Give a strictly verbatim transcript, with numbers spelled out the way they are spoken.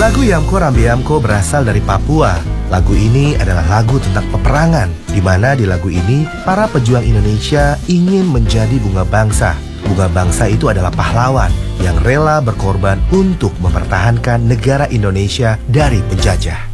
Lagu Yamko Rambe Yamko berasal dari Papua. Lagu ini adalah lagu tentang peperangan, di mana di lagu ini para pejuang Indonesia ingin menjadi bunga bangsa. Bunga bangsa itu adalah pahlawan yang rela berkorban untuk mempertahankan negara Indonesia dari penjajah.